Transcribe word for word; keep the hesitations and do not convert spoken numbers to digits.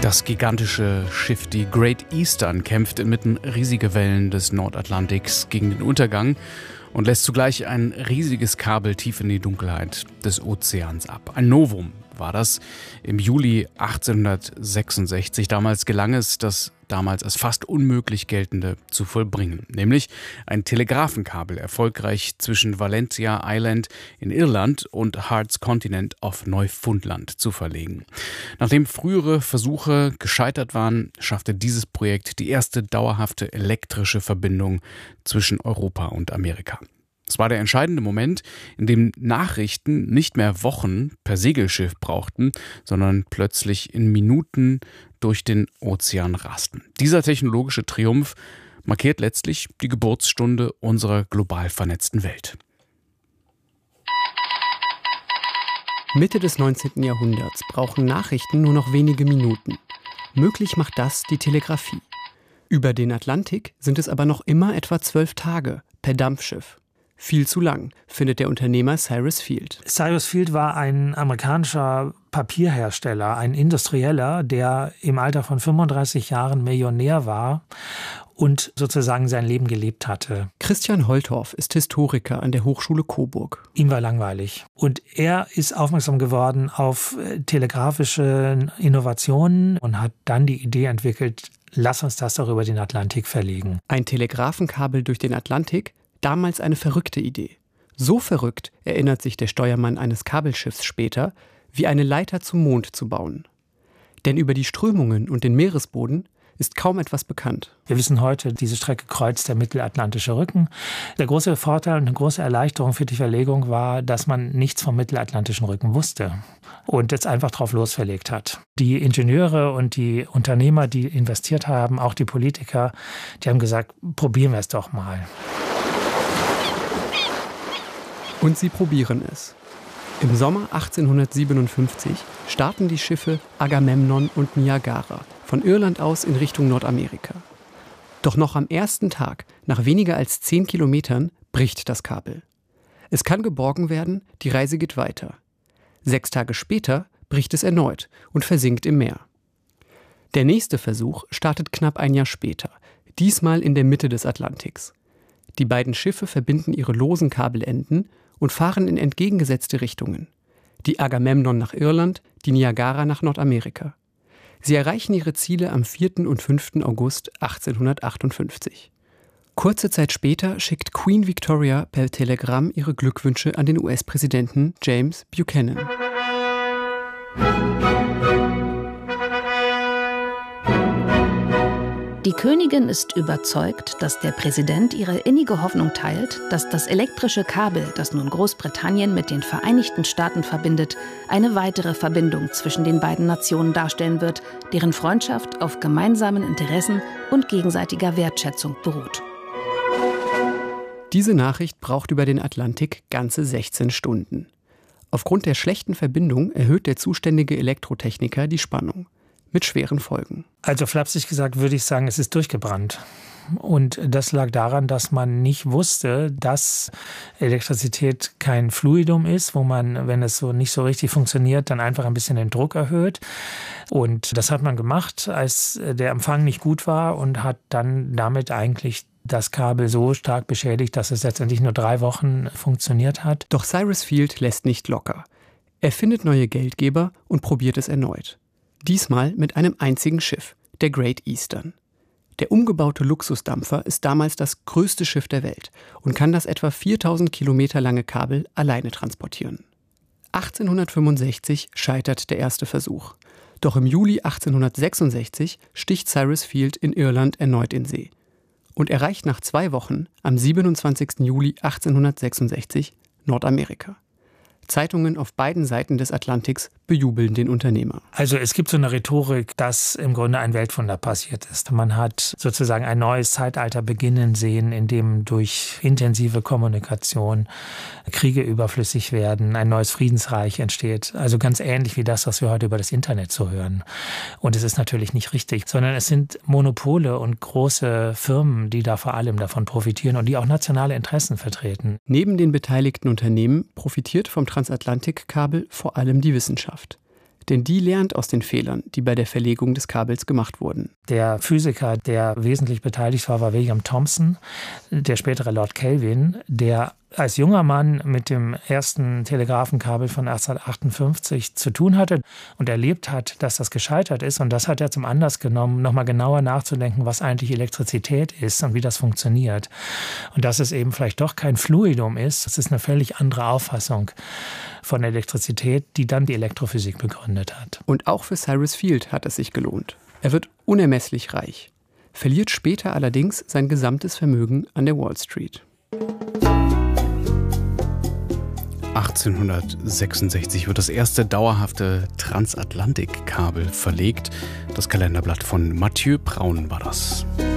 Das gigantische Schiff, die Great Eastern, kämpft inmitten riesiger Wellen des Nordatlantiks gegen den Untergang und lässt zugleich ein riesiges Kabel tief in die Dunkelheit des Ozeans ab. Ein Novum war das im Juli achtzehnhundertsechsundsechzig. Damals gelang es, das damals als fast unmöglich geltende zu vollbringen, nämlich ein Telegrafenkabel erfolgreich zwischen Valentia Island in Irland und Heart's Continent auf Neufundland zu verlegen. Nachdem frühere Versuche gescheitert waren, schaffte dieses Projekt die erste dauerhafte elektrische Verbindung zwischen Europa und Amerika. Es war der entscheidende Moment, in dem Nachrichten nicht mehr Wochen per Segelschiff brauchten, sondern plötzlich in Minuten durch den Ozean rasten. Dieser technologische Triumph markiert letztlich die Geburtsstunde unserer global vernetzten Welt. Mitte des neunzehnten Jahrhunderts brauchen Nachrichten nur noch wenige Minuten. Möglich macht das die Telegrafie. Über den Atlantik sind es aber noch immer etwa zwölf Tage per Dampfschiff. Viel zu lang, findet der Unternehmer Cyrus Field. Cyrus Field war ein amerikanischer Papierhersteller, ein Industrieller, der im Alter von fünfunddreißig Jahren Millionär war und sozusagen sein Leben gelebt hatte. Christian Holtorf ist Historiker an der Hochschule Coburg. Ihm war langweilig. Und er ist aufmerksam geworden auf telegrafische Innovationen und hat dann die Idee entwickelt, lass uns das doch über den Atlantik verlegen. Ein Telegrafenkabel durch den Atlantik? Damals eine verrückte Idee. So verrückt, erinnert sich der Steuermann eines Kabelschiffs später, wie eine Leiter zum Mond zu bauen. Denn über die Strömungen und den Meeresboden ist kaum etwas bekannt. Wir wissen heute, diese Strecke kreuzt der Mittelatlantische Rücken. Der große Vorteil und eine große Erleichterung für die Verlegung war, dass man nichts vom Mittelatlantischen Rücken wusste und jetzt einfach drauf losverlegt hat. Die Ingenieure und die Unternehmer, die investiert haben, auch die Politiker, die haben gesagt, probieren wir es doch mal. Und sie probieren es. Im Sommer achtzehnhundertsiebenundfünfzig starten die Schiffe Agamemnon und Niagara von Irland aus in Richtung Nordamerika. Doch noch am ersten Tag, nach weniger als zehn Kilometern, bricht das Kabel. Es kann geborgen werden, die Reise geht weiter. Sechs Tage später bricht es erneut und versinkt im Meer. Der nächste Versuch startet knapp ein Jahr später, diesmal in der Mitte des Atlantiks. Die beiden Schiffe verbinden ihre losen Kabelenden und fahren in entgegengesetzte Richtungen. Die Agamemnon nach Irland, die Niagara nach Nordamerika. Sie erreichen ihre Ziele am vierten und fünften August achtzehnhundertachtundfünfzig. Kurze Zeit später schickt Queen Victoria per Telegramm ihre Glückwünsche an den U S-Präsidenten James Buchanan. Die Königin ist überzeugt, dass der Präsident ihre innige Hoffnung teilt, dass das elektrische Kabel, das nun Großbritannien mit den Vereinigten Staaten verbindet, eine weitere Verbindung zwischen den beiden Nationen darstellen wird, deren Freundschaft auf gemeinsamen Interessen und gegenseitiger Wertschätzung beruht. Diese Nachricht braucht über den Atlantik ganze sechzehn Stunden. Aufgrund der schlechten Verbindung erhöht der zuständige Elektrotechniker die Spannung. Mit schweren Folgen. Also flapsig gesagt würde ich sagen, es ist durchgebrannt. Und das lag daran, dass man nicht wusste, dass Elektrizität kein Fluidum ist, wo man, wenn es so nicht so richtig funktioniert, dann einfach ein bisschen den Druck erhöht. Und das hat man gemacht, als der Empfang nicht gut war und hat dann damit eigentlich das Kabel so stark beschädigt, dass es letztendlich nur drei Wochen funktioniert hat. Doch Cyrus Field lässt nicht locker. Er findet neue Geldgeber und probiert es erneut. Diesmal mit einem einzigen Schiff, der Great Eastern. Der umgebaute Luxusdampfer ist damals das größte Schiff der Welt und kann das etwa viertausend Kilometer lange Kabel alleine transportieren. achtzehnhundertfünfundsechzig scheitert der erste Versuch. Doch im Juli achtzehnhundertsechsundsechzig sticht Cyrus Field in Irland erneut in See und erreicht nach zwei Wochen, am siebenundzwanzigsten Juli achtzehnhundertsechsundsechzig, Nordamerika. Zeitungen auf beiden Seiten des Atlantiks bejubeln den Unternehmer. Also es gibt so eine Rhetorik, dass im Grunde ein Weltwunder passiert ist. Man hat sozusagen ein neues Zeitalter beginnen sehen, in dem durch intensive Kommunikation Kriege überflüssig werden, ein neues Friedensreich entsteht. Also ganz ähnlich wie das, was wir heute über das Internet so hören. Und es ist natürlich nicht richtig, sondern es sind Monopole und große Firmen, die da vor allem davon profitieren und die auch nationale Interessen vertreten. Neben den beteiligten Unternehmen profitiert vom Transatlantikkabel vor allem die Wissenschaft. denn die lernt aus den Fehlern, die bei der Verlegung des Kabels gemacht wurden. Der Physiker, der wesentlich beteiligt war, war William Thomson, der spätere Lord Kelvin, der als junger Mann mit dem ersten Telegrafenkabel von achtzehnhundertachtundfünfzig zu tun hatte und erlebt hat, dass das gescheitert ist. Und das hat er zum Anlass genommen, nochmal genauer nachzudenken, was eigentlich Elektrizität ist und wie das funktioniert. Und dass es eben vielleicht doch kein Fluidum ist, das ist eine völlig andere Auffassung von Elektrizität, die dann die Elektrophysik begründet hat. Und auch für Cyrus Field hat es sich gelohnt. Er wird unermesslich reich, verliert später allerdings sein gesamtes Vermögen an der Wall Street. achtzehnhundertsechsundsechzig wird das erste dauerhafte Transatlantikkabel verlegt. Das Kalenderblatt von Mathieu Braun war das.